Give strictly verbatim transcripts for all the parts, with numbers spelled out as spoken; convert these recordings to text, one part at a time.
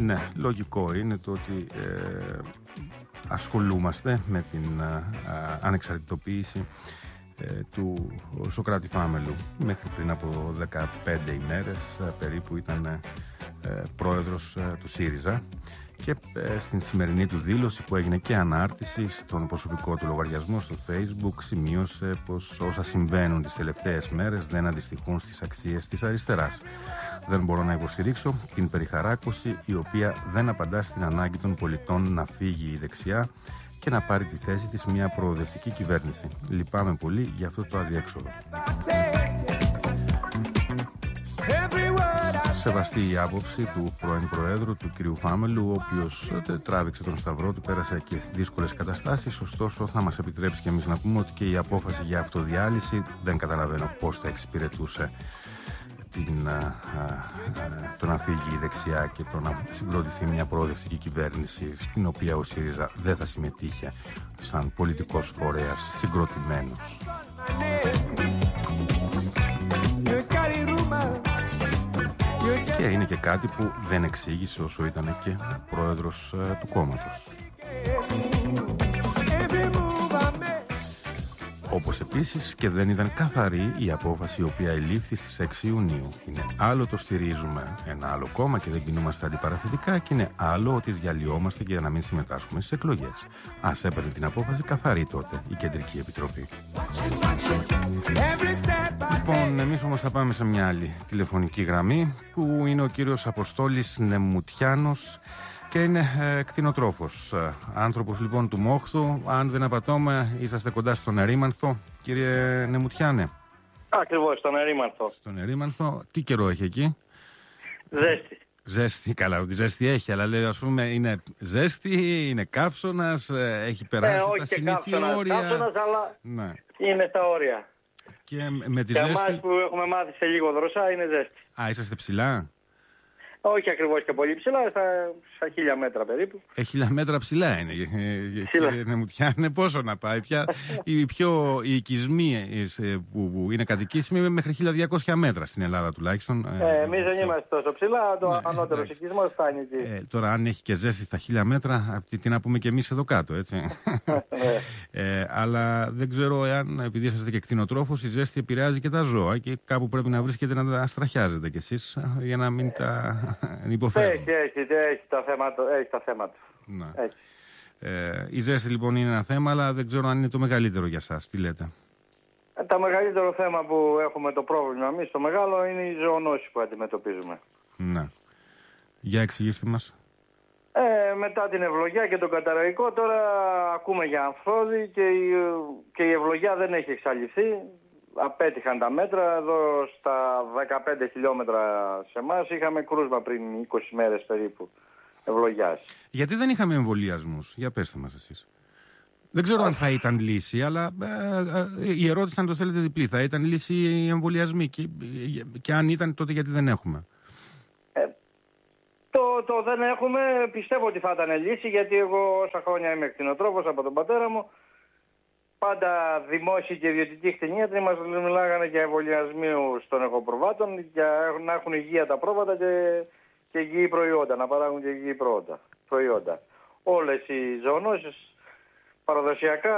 Ναι, λογικό είναι το ότι ε, ασχολούμαστε με την ε, ανεξαρτητοποίηση ε, του Σωκράτη Φάμελου. Μέχρι πριν από δεκαπέντε ημέρες ε, περίπου ήταν ε, πρόεδρος ε, του ΣΥΡΙΖΑ και ε, στην σημερινή του δήλωση που έγινε και ανάρτηση στον προσωπικό του λογαριασμό στο Facebook σημείωσε πως όσα συμβαίνουν τις τελευταίες μέρες δεν αντιστοιχούν στις αξίες της αριστεράς. Δεν μπορώ να υποστηρίξω την περιχαράκωση η οποία δεν απαντά στην ανάγκη των πολιτών να φύγει η δεξιά και να πάρει τη θέση της μια προοδευτική κυβέρνηση. Λυπάμαι πολύ για αυτό το αδιέξοδο. Σεβαστή η άποψη του πρώην Προέδρου, του κ. Φάμελου, ο οποίος τράβηξε τον σταυρό του, πέρασε και δύσκολες καταστάσεις. Ωστόσο, θα μας επιτρέψει και εμείς να πούμε ότι και η απόφαση για αυτοδιάλυση δεν καταλαβαίνω πώς θα εξυπηρετούσε την, α, α, το να φύγει η δεξιά και το να συγκροτηθεί μια προοδευτική κυβέρνηση στην οποία ο ΣΥΡΙΖΑ δεν θα συμμετείχε σαν πολιτικός φορέας συγκροτημένος. Και είναι και κάτι που δεν εξήγησε όσο ήταν και πρόεδρος α, του κόμματος. Όπως επίσης και δεν ήταν καθαρή η απόφαση η οποία ελήφθη στις έξι Ιουνίου. Είναι άλλο το στηρίζουμε ένα άλλο κόμμα και δεν κινούμαστε αντιπαραθετικά και είναι άλλο ότι διαλυόμαστε για να μην συμμετάσχουμε στις εκλογές. Ας έπαιρνε την απόφαση καθαρή τότε η Κεντρική Επιτροπή. Λοιπόν, εμείς όμως θα πάμε σε μια άλλη τηλεφωνική γραμμή που είναι ο κύριος Αποστόλης Νεμουτιάνος και είναι ε, κτηνοτρόφος. Ε, άνθρωπος λοιπόν του Μόχθου. Αν δεν απατώμε, είσαστε κοντά στον Ερήμανθο, κύριε Νεμουτιάνε. Ακριβώς, στον Ερήμανθο. Στον Ερήμανθο. Τι καιρό έχει εκεί? Ζέστη. Ζέστη, καλά, ότι ζέστη έχει, αλλά λέει, ας πούμε, είναι ζέστη, είναι καύσωνας, έχει περάσει ε, τα συνήθεια όρια. Καύσωνας, αλλά ναι. Είναι στα όρια. Και με τη και ζέστη... εμάς που έχουμε μάθει σε λίγο δροσά είναι ζέστη. Α, είσαστε ψηλά? Όχι ακριβώς και πολύ ψηλά, στα, στα χίλια μέτρα περίπου. Ε, χίλια μέτρα ψηλά είναι. Κύριε Νεμουτιάνε, πόσο να πάει πια. Οι πιο οι οικισμοί που, που είναι κατοικήσιμοι είναι μέχρι χίλια διακόσια μέτρα στην Ελλάδα τουλάχιστον. Ε, εμείς δεν είμαστε τόσο ψηλά, το ναι, ανώτερο οικισμό φτάνει εκεί. Ε, τώρα, αν έχει και ζέστη στα χίλια μέτρα, τι να πούμε και εμείς εδώ κάτω, έτσι. ε, αλλά δεν ξέρω εάν, επειδή είσαστε και κτηνοτρόφος, η ζέστη επηρεάζει και τα ζώα και κάπου πρέπει να βρίσκετε να τα στραχιάζετε κι εσείς για να μην τα. Έχει, έχει, έχει τα θέματα, έχει τα θέματα. Έχει. Ε, η ζέστη λοιπόν είναι ένα θέμα, αλλά δεν ξέρω αν είναι το μεγαλύτερο για σας. Τι λέτε? Ε, το μεγαλύτερο θέμα που έχουμε το πρόβλημα εμείς, το μεγάλο, είναι η ζωονόση που αντιμετωπίζουμε. Ναι. Για εξηγήστε μας. Ε, μετά την ευλογιά και τον καταραϊκό, τώρα ακούμε για ανθόδη και η, και η ευλογιά δεν έχει εξαλειφθεί. Απέτυχαν τα μέτρα. Εδώ στα δεκαπέντε χιλιόμετρα σε εμάς είχαμε κρούσμα πριν είκοσι μέρες περίπου ευλογιάς. Γιατί δεν είχαμε εμβολιασμούς? Για πέστε μας εσείς. Δεν ξέρω αν θα ήταν λύση, αλλά ε, ε, η ερώτηση, αν το θέλετε, διπλή. Θα ήταν λύση οι εμβολιασμοί και, και αν ήταν, τότε γιατί δεν έχουμε? Ε, το, το δεν έχουμε, πιστεύω ότι θα ήταν λύση, γιατί εγώ όσα χρόνια είμαι κτηνοτρόφος από τον πατέρα μου, πάντα δημόσιοι και ιδιωτικοί κτηνίατροι μας μιλάγανε για εμβολιασμού των εγωπροβάτων, για να έχουν υγεία τα πρόβατα και, και υγιή προϊόντα, να παράγουν και υγιή προϊόντα. Όλες οι ζωονόσεις παραδοσιακά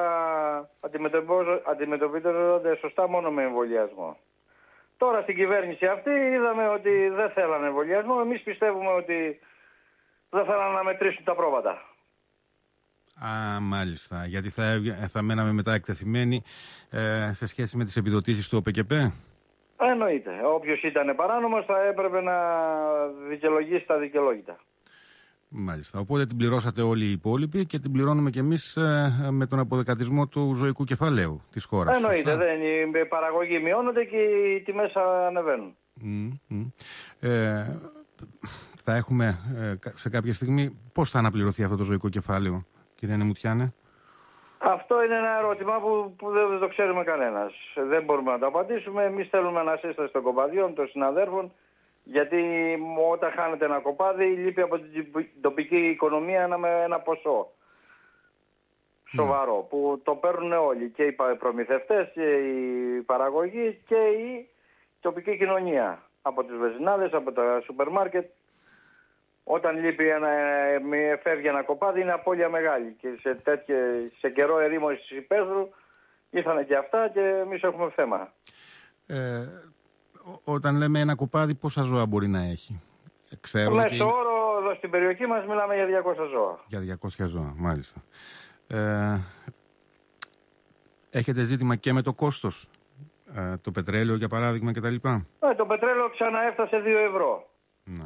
αντιμετωπίζονται σωστά μόνο με εμβολιασμό. Τώρα στην κυβέρνηση αυτή είδαμε ότι δεν θέλανε εμβολιασμό. Εμείς πιστεύουμε ότι δεν θέλανε να μετρήσουν τα πρόβατα. Α, μάλιστα. Γιατί θα, θα μέναμε μετά εκτεθειμένοι ε, σε σχέση με τις επιδοτήσεις του ΟΠΕΚΕΠΕ. Εννοείται. Όποιος ήταν παράνομος θα έπρεπε να δικαιολογήσει τα δικαιολόγητα. Μάλιστα. Οπότε την πληρώσατε όλοι οι υπόλοιποι και την πληρώνουμε κι εμείς ε, με τον αποδεκατισμό του ζωικού κεφαλαίου της χώρας. Εννοείται. Δεν, η παραγωγή μειώνονται και οι τιμές ανεβαίνουν. Mm-hmm. Ε, θα έχουμε ε, σε κάποια στιγμή πώς θα αναπληρωθεί αυτό το ζωικό κεφάλαιο, κύριε Νεμουτιάνε? Αυτό είναι ένα ερώτημα που, που δεν το ξέρουμε κανένας. Δεν μπορούμε να το απαντήσουμε. Εμείς θέλουμε ανασύσταση των κοπαδιών, των συναδέρφων, γιατί όταν χάνεται ένα κοπάδι λείπει από την τοπική οικονομία ένα, ένα ποσό σοβαρό, mm. που το παίρνουν όλοι, και οι προμηθευτές και οι παραγωγοί και η, τοπική κοινωνία. Και η τοπική κοινωνία, από τις βενζινάδες, από τα σούπερ μάρκετ. Τώρα στην κυβέρνηση αυτή είδαμε ότι δεν θέλανε εμβολιασμό. Εμείς πιστεύουμε ότι δεν θέλανε εμβολιασμό. Εμείς πιστεύουμε ότι δεν θέλανε εμβολιασμό. Γιατί όταν χάνεται ένα κοπάδι λείπει από την τοπική οικονομία ένα, ένα ποσό σοβαρό, που το παίρνουν όλοι, και οι προμηθευτές και οι παραγωγοί και η τοπική κοινωνία, από τις βενζινάδες, από τα σούπερ μάρκετ. όταν λείπει ένα, φεύγει ένα κοπάδι είναι απώλεια μεγάλη. Και σε, τέτοιο, σε καιρό ερήμωσης υπαίθρου ήρθαν και αυτά και εμείς έχουμε θέμα. Ε, όταν λέμε ένα κοπάδι, πόσα ζώα μπορεί να έχει? Ξέρω Μέσα και... στο όρο εδώ στην περιοχή μας μιλάμε για διακόσια ζώα. Για διακόσια ζώα, μάλιστα. Ε, έχετε ζήτημα και με το κόστος? Ε, το πετρέλαιο για παράδειγμα κτλ. Ε, το πετρέλαιο ξαναέφτασε δύο ευρώ. Ναι.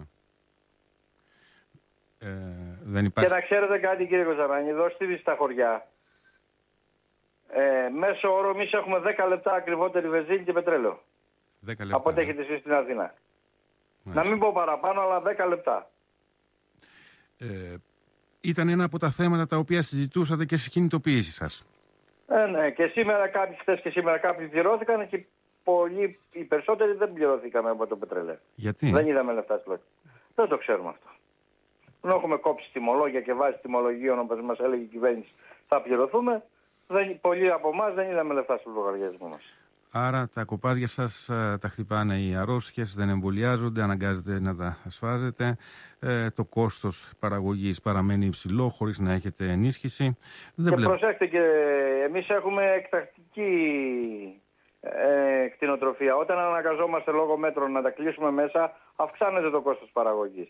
Ε, δεν υπάρχει... Και να ξέρετε κάτι κύριε Κοζαράνη, εδώ στα χωριά ε, μέσω όρο εμείς έχουμε δέκα λεπτά ακριβότερη βενζίνη και πετρέλαιο δέκα λεπτά, από ό,τι έχετε εσείς στην Αθήνα. Μάλιστα. Να μην πω παραπάνω, αλλά δέκα λεπτά. Ε, ήταν ένα από τα θέματα τα οποία συζητούσατε και στις κινητοποιήσεις σας. Ε, ναι, και σήμερα κάποιοι, χθες και σήμερα κάποιοι πληρώθηκαν και πολλοί, οι περισσότεροι δεν πληρώθηκαμε από το πετρέλαιο. Γιατί? Δεν είδαμε λεφτά στη λόγια. Δεν το ξέρουμε αυτό. Δεν έχουμε κόψει τιμολόγια και βάσει τιμολογίων όπως μας έλεγε η κυβέρνηση θα πληρωθούμε. Δεν, πολλοί από εμάς δεν είδαμε λεφτά στο λογαριασμό μας. Άρα τα κοπάδια σας ε, τα χτυπάνε οι αρρώστιες, δεν εμβολιάζονται, αναγκάζεται να τα ασφάζετε. Ε, το κόστος παραγωγής παραμένει υψηλό χωρίς να έχετε ενίσχυση. Δεν και βλέπω... προσέξτε, και εμείς έχουμε εκτακτική ε, κτηνοτροφία. Όταν αναγκαζόμαστε λόγω μέτρων να τα κλείσουμε μέσα, αυξάνεται το κόστος παραγωγής.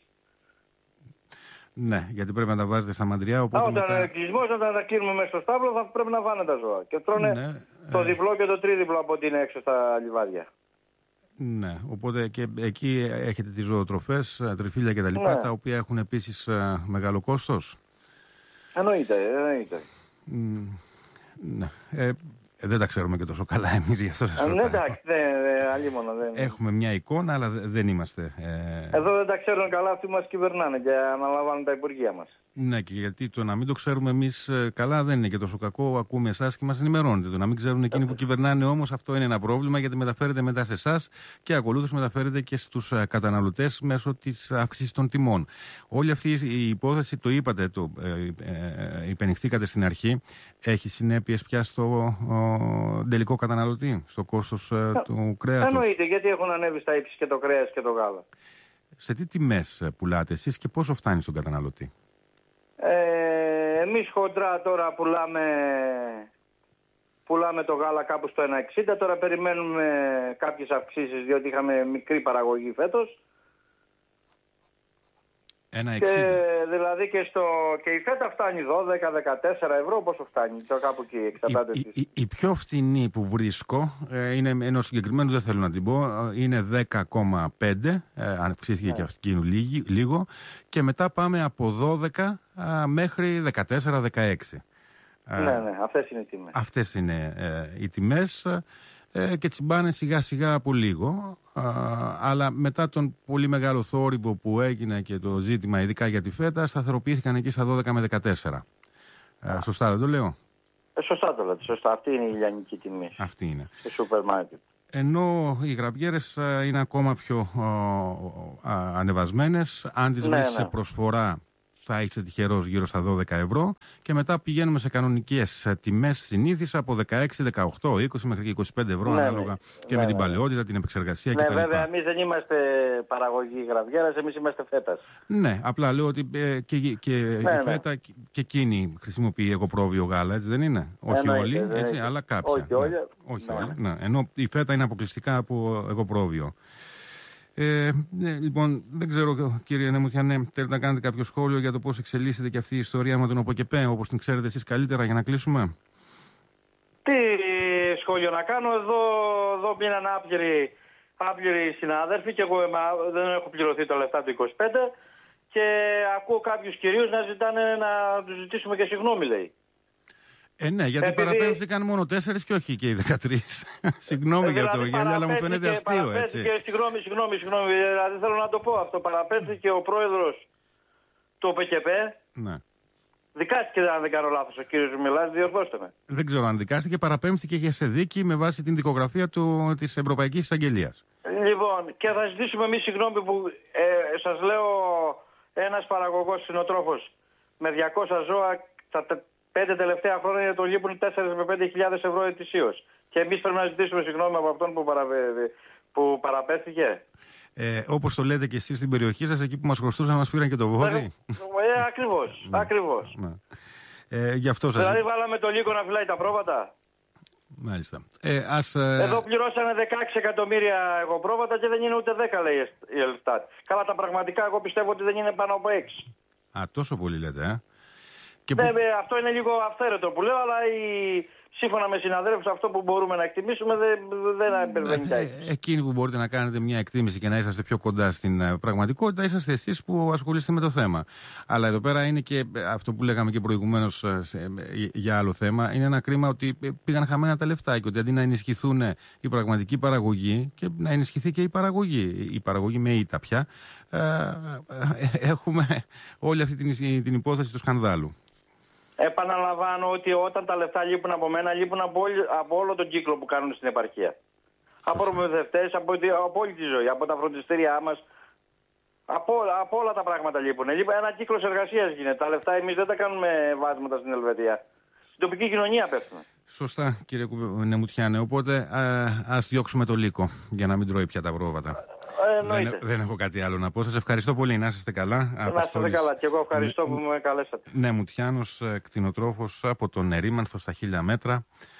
Ναι, γιατί πρέπει να τα βάζετε στα μαντριά. Οπότε Α, όταν μετά... είναι κλεισμός, όταν τα κλείνουμε μέσα στο στάβλο, θα πρέπει να βάνε τα ζώα. Και τρώνε ναι, το ε... διπλό και το τρίδιπλο από ότι είναι έξω στα λιβάδια. Ναι, οπότε και εκεί έχετε τις ζωοτροφές, τριφύλια κτλ. Ναι. Τα οποία έχουν επίσης μεγάλο κόστος. Εννοείται, εννοείται. Mm, ναι. Ε, δεν τα ξέρουμε και τόσο καλά εμείς, γι' αυτό σας ρωτάω. Ναι, εντάξει, αλίμονο. Δεν... Έχουμε μια εικόνα, αλλά δεν είμαστε... Ε... Εδώ δεν τα ξέρουν καλά, αυτοί μας κυβερνάνε και αναλαμβάνουν τα υπουργεία μας. Ναι, και γιατί το να μην το ξέρουμε εμείς καλά δεν είναι και τόσο κακό. Ακούμε εσάς και μας ενημερώνετε. Το να μην ξέρουν εκείνοι που κυβερνάνε όμως, αυτό είναι ένα πρόβλημα, γιατί μεταφέρεται μετά σε εσάς και ακολούθως μεταφέρεται και στους καταναλωτές μέσω της αύξησης των τιμών. Όλη αυτή η υπόθεση, το είπατε, το ε, ε, υπενηχθήκατε στην αρχή, έχει συνέπειες πια στο ο, τελικό καταναλωτή, στο κόστος ε, του κρέατος? Εννοείται, γιατί έχουν ανέβει στα ύψη και το κρέας και το γάλα. Σε τι τιμές πουλάτε εσείς και πόσο φτάνει στον καταναλωτή? Ε, εμείς χοντρά τώρα πουλάμε, πουλάμε το γάλα κάπου στο ένα εξήντα. Τώρα περιμένουμε κάποιες αυξήσεις διότι είχαμε μικρή παραγωγή φέτος. ένα εξήντα. Και δηλαδή και, στο, και η φέτα φτάνει δώδεκα με δεκατέσσερα ευρώ, πόσο φτάνει, το κάπου εκεί εξαρτάται. Η, η, η πιο φθηνή που βρίσκω, ε, είναι ενός συγκεκριμένου, δεν θέλω να την πω, είναι δέκα κόμμα πέντε, ε, αυξήθηκε ναι. και αυτήν λίγο, και μετά πάμε από δώδεκα ε, μέχρι δεκατέσσερα δεκαέξι. Ναι, ναι, αυτές είναι οι τιμές. Αυτές είναι ε, οι τιμές. Ε, και τσιμπάνε σιγά σιγά από λίγο, α, αλλά μετά τον πολύ μεγάλο θόρυβο που έγινε και το ζήτημα ειδικά για τη φέτα, σταθεροποιήθηκαν εκεί στα δώδεκα με δεκατέσσερα. Ε, σωστά δεν το λέω? Ε, σωστά το λέτε, σωστά. Αυτή είναι η λιανική τιμή. Αυτή είναι. Στο σούπερ μάρκετ. Ενώ οι γραβιέρες είναι ακόμα πιο α, α, ανεβασμένες. Αν τις ναι, βρεις ναι. σε προσφορά, θα είσαι τυχερός γύρω στα δώδεκα ευρώ, και μετά πηγαίνουμε σε κανονικές τιμές συνήθεις από δεκαέξι, δεκαοκτώ, είκοσι μέχρι και είκοσι πέντε ευρώ, ναι, ανάλογα ναι, και ναι, με την ναι, παλαιότητα, την επεξεργασία ναι, κτλ. Ναι, βέβαια, εμείς δεν είμαστε παραγωγή γραβιέρας, εμείς είμαστε φέτας. Ναι, απλά λέω ότι ε, και, και ναι, η φέτα ναι. και, και εκείνη χρησιμοποιεί εγωπρόβιο γάλα, έτσι δεν είναι? Όχι ναι, όλοι, ναι, έτσι, ναι, αλλά κάποια. Όχι όλοι. Ναι, όχι ναι. όλοι ναι. Ενώ η φέτα είναι αποκλειστικά από εγωπρόβιο. Ε, ναι, λοιπόν, δεν ξέρω, κύριε Νέμουθια, ναι, θέλετε να κάνετε κάποιο σχόλιο για το πώς εξελίσσεται και αυτή η ιστορία με τον ΟΠΟΚΕΠΕ, όπως την ξέρετε εσείς καλύτερα, για να κλείσουμε? Τι σχόλιο να κάνω? Εδώ, εδώ μείναν άπληροι, άπληροι συνάδελφοι και εγώ δεν έχω πληρωθεί τα λεφτά του είκοσι πέντε και ακούω κάποιους κυρίους να ζητάνε να τους ζητήσουμε και συγγνώμη, λέει. Ε, ναι, γιατί Επειδή... παραπέμφθηκαν μόνο τέσσερις και όχι και οι δεκατρείς. Συγγνώμη ε, δηλαδή, για το γέλιο, αλλά μου φαίνεται αστείο, έτσι. Και, συγγνώμη, συγγνώμη, συγγνώμη, δηλαδή θέλω να το πω αυτό. Παραπέμφθηκε ο πρόεδρος του ΟΠΕΚΕΠΕ. Ναι. Δικάστηκε, αν δεν κάνω λάθος, ο κύριος Μιλάς, διορθώστε με. Δεν ξέρω αν δικάστηκε, παραπέμφθηκε και σε δίκη με βάση την δικογραφία του, της Ευρωπαϊκής Εισαγγελίας. Λοιπόν, και θα ζητήσουμε εμείς συγγνώμη που ε, σας λέω, ένας παραγωγός συνοτρόφος με διακόσια ζώα, τα πέντε τελευταία χρόνια το λείπουν τέσσερα με πέντε χιλιάδες ευρώ ετησίως. Και εμείς πρέπει να ζητήσουμε συγγνώμη από αυτόν που, παραβε... που παραπέθηκε. Ε, όπως το λέτε και εσείς στην περιοχή σας, εκεί που μας χρωστούσαν, μας πήραν και το βόδι. Ε, ακριβώς, ακριβώς. Ναι. Ε, γι' αυτό σας... Δηλαδή βάλαμε το Λύκο να φυλάει τα πρόβατα. Μάλιστα. Ε, ας, ε... Εδώ πληρώσανε δεκαέξι εκατομμύρια εγωπρόβατα και δεν είναι ούτε δέκα, λέει η Ελστάτ. Καλά, τα πραγματικά εγώ πιστεύω ότι δεν είναι πάνω από έξι. Α, τόσο πολύ λέτε, ε. Και ναι, που... αυτό είναι λίγο αυθαίρετο που λέω, αλλά η... σύμφωνα με συναδέλφους, αυτό που μπορούμε να εκτιμήσουμε δεν, δεν, δεν είναι. Ε, εκείνοι που μπορείτε να κάνετε μια εκτίμηση και να είσαστε πιο κοντά στην πραγματικότητα, είσαστε εσείς που ασχολείστε με το θέμα. Αλλά εδώ πέρα είναι και αυτό που λέγαμε και προηγουμένως για άλλο θέμα. Είναι ένα κρίμα ότι πήγαν χαμένα τα λεφτά και ότι αντί να ενισχυθούν η πραγματική παραγωγή και να ενισχυθεί και η παραγωγή, η παραγωγή με ήττα πια, έχουμε όλη αυτή την, την υπόθεση του σκανδάλου. Επαναλαμβάνω ότι όταν τα λεφτά λείπουν από μένα, λείπουν από, όλη, από όλο τον κύκλο που κάνουν στην επαρχία. Από προμηθευτές, από, από όλη τη ζωή, από τα φροντιστήριά μας. Από, από όλα τα πράγματα λείπουν. Ένα κύκλος εργασίας γίνεται. Τα λεφτά εμείς δεν τα κάνουμε βάσματα στην Ελβετία. Στην τοπική κοινωνία πέφτουν. Σωστά, κύριε Νεμουτιάνε. Οπότε α, ας διώξουμε το Λύκο για να μην τρώει πια τα πρόβατα. Ε, δεν, δεν έχω κάτι άλλο να πω. Σας ευχαριστώ πολύ. Να είστε καλά. Να είστε καλά. Και εγώ ευχαριστώ που με καλέσατε. Νεμουτιάνος, κτηνοτρόφος από τον Ερήμανθο στα χίλια μέτρα.